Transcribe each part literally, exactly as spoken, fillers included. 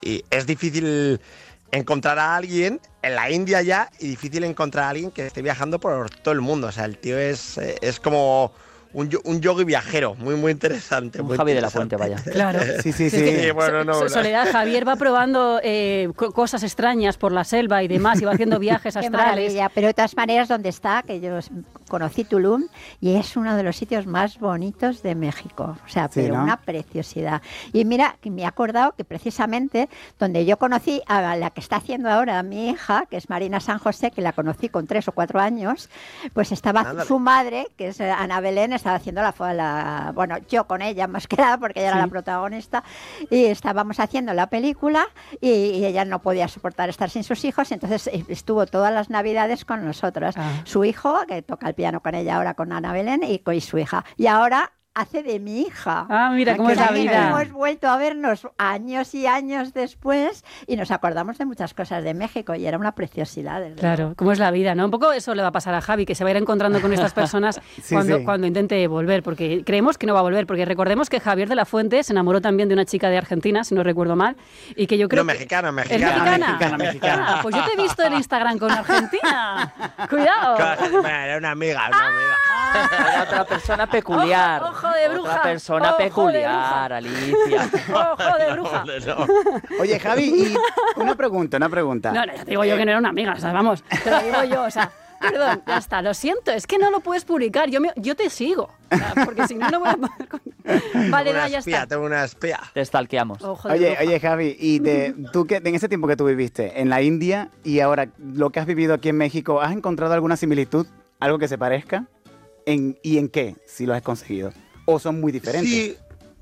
y es difícil encontrar a alguien en la India ya y difícil encontrar a alguien que esté viajando por todo el mundo. O sea, el tío es, es como un, un yogi viajero, muy, muy interesante. Un muy Javi interesante. de la Fuente, vaya. Claro. Sí, sí, sí. Es Sí, bueno, no, So- no. Soledad, Javier va probando eh, co- cosas extrañas por la selva y demás, y va haciendo viajes Qué astrales. maravilla, pero de todas maneras, donde está, que yo conocí Tulum y es uno de los sitios más bonitos de México, o sea, Sí, pero ¿no? una preciosidad. Y mira, que me he acordado que precisamente donde yo conocí a la que está haciendo ahora mi hija, que es Marina San José, que la conocí con tres o cuatro años, pues estaba Ándale. su madre, que es eh, Ana Belén, estaba haciendo la, fo- la, bueno, yo con ella más que nada, porque ella era Sí. la protagonista, y estábamos haciendo la película y, y ella no podía soportar estar sin sus hijos, entonces eh, estuvo todas las navidades con nosotros. Ah. Su hijo, que toca el piano con ella ahora, con Ana Belén, y con su hija. Y ahora hace de mi hija. Ah, mira Ay, cómo qué es la También vida. hemos vuelto a vernos años y años después y nos acordamos de muchas cosas de México y era una preciosidad. desde Claro, luego. cómo es la vida, ¿no? Un poco eso le va a pasar a Javi, que se va a ir encontrando con estas personas Sí, cuando, sí. cuando intente volver, porque creemos que no va a volver, porque recordemos que Javier de la Fuente se enamoró también de una chica de Argentina, si no recuerdo mal, y que yo creo No, que... mexicana, ¿Es mexicana. mexicana? Mexicana, mexicana. Ah, pues yo te he visto en Instagram con Argentina. Cuidado. Bueno, era una amiga, una amiga. Era otra persona peculiar. Ojo- ojo de bruja, Otra persona ojo de peculiar, bruja. Alicia. Ojo de bruja. No, no. Oye, Javi, y una pregunta, una pregunta. No, no, ya te digo yo que no era una amiga, o sea, vamos, te lo digo yo, o sea, perdón, ya está, lo siento, es que no lo puedes publicar, yo, me- yo te sigo, o sea, porque si no, no voy a poder... con- Vale, Tengo no, una ya espía, está. tengo una espía. Te stalkeamos. Ojo de Oye, bruja. oye, Javi, y de, tú que en ese tiempo que tú viviste en la India y ahora lo que has vivido aquí en México, ¿has encontrado alguna similitud? ¿Algo que se parezca? ¿En, ¿Y en qué? Si lo has conseguido. ¿O son muy diferentes? Sí,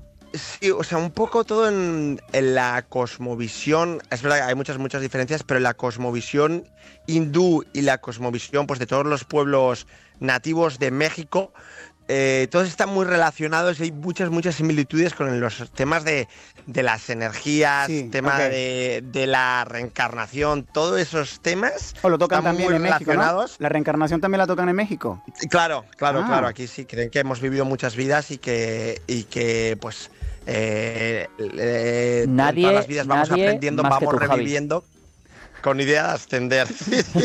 sí, o sea, un poco todo en, en la cosmovisión. Es verdad que hay muchas, muchas diferencias, pero en la cosmovisión hindú y la cosmovisión pues, de todos los pueblos nativos de México, eh, todos están muy relacionados y hay muchas, muchas similitudes con los temas de, de las energías, Sí, tema ok. de, de la reencarnación, todos esos temas ¿O lo tocan están también muy en México, no? relacionados. ¿La reencarnación también la tocan en México? Claro, claro, Ah. claro. Aquí sí creen que hemos vivido muchas vidas y que, y que pues, eh, eh, en Nadie- todas las vidas vamos nadie aprendiendo, más que vamos tú, Javi. reviviendo con idea de ascender. Sí, sí.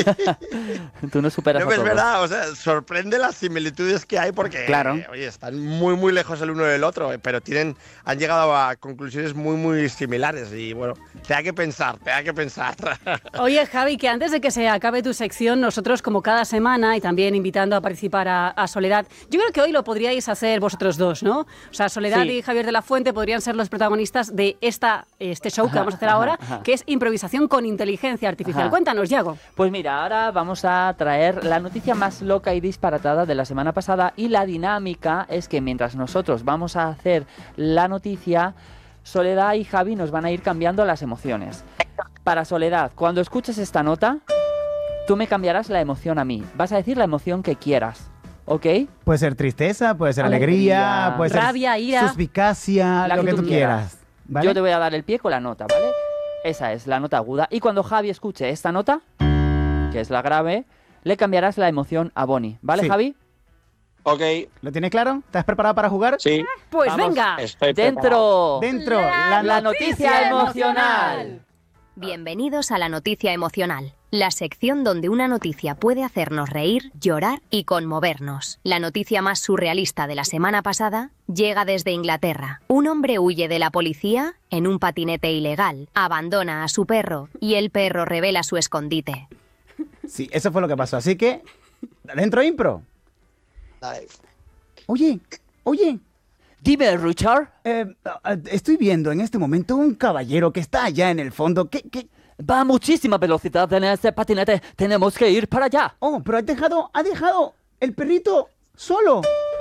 Tú no superas No, a que es todos. verdad, o sea, sorprende las similitudes que hay porque, Claro. eh, oye, están muy, muy lejos el uno del otro, eh, pero tienen, han llegado a conclusiones muy, muy similares y bueno, te da que pensar, te da que pensar. Oye, Javi, que antes de que se acabe tu sección, nosotros como cada semana y también invitando a participar a, a Soledad, yo creo que hoy lo podríais hacer vosotros dos, ¿no? O sea, Soledad Sí. y Javier de la Fuente podrían ser los protagonistas de esta, este show que vamos a hacer ahora, ajá. que es improvisación con inteligencia artificial. Ajá. Cuéntanos, Yago. Pues mira, ahora vamos a traer la noticia más loca y disparatada de la semana pasada y la dinámica es que mientras nosotros vamos a hacer la noticia, Soledad y Javi nos van a ir cambiando las emociones. Para Soledad, cuando escuches esta nota, tú me cambiarás la emoción a mí. Vas a decir la emoción que quieras, ¿ok? Puede ser tristeza, puede ser Alegría, alegría, puede rabia, ser ira. suspicacia, La lo que que tú tú quieras. quieras. ¿vale? Yo te voy a dar el pie con la nota, ¿vale? Esa es la nota aguda. Y cuando Javi escuche esta nota, que es la grave, le cambiarás la emoción a Bonnie, ¿vale, Sí. Javi? Ok, ¿Lo tienes claro? ¿Estás preparado para jugar? sí, Pues Vamos. venga. estoy preparado. Dentro, Dentro, La la noticia emocional. Bienvenidos a la noticia emocional, la sección donde una noticia puede hacernos reír, llorar y conmovernos. La noticia más surrealista de la semana pasada llega desde Inglaterra. Un hombre huye de la policía en un patinete ilegal, abandona a su perro y el perro revela su escondite. Sí, eso fue lo que pasó. Así que, dentro impro. Dale. Oye, oye, Dime, Richard. eh, eh, estoy viendo en este momento un caballero que está allá en el fondo. ¿Qué, qué? Va a muchísima velocidad en ese patinete. Tenemos que ir para allá. Oh, pero ha dejado, ha dejado el perrito solo.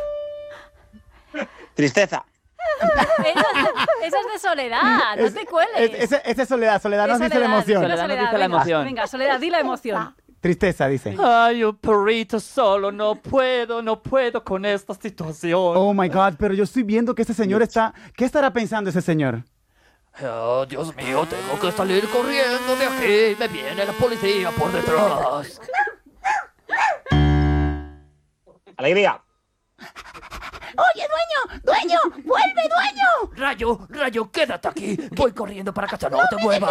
Tristeza. Esa, esa es de Soledad, no te cueles. Es- Esa esa es Soledad, Soledad nos Es dice la Soledad, emoción. Soledad nos dice la venga, emoción. Venga, Soledad, di la emoción. Tristeza, dice. Ay, un perrito solo. No puedo, no puedo con esta situación. Oh my God, pero yo estoy viendo que ese señor está... ¿Qué estará pensando ese señor? Oh, Dios mío, tengo que salir corriendo de aquí. Me viene la policía por detrás. Alegría. Oye, dueño, dueño, vuelve, dueño. Rayo, Rayo, quédate aquí. Voy corriendo para casa, no te muevas.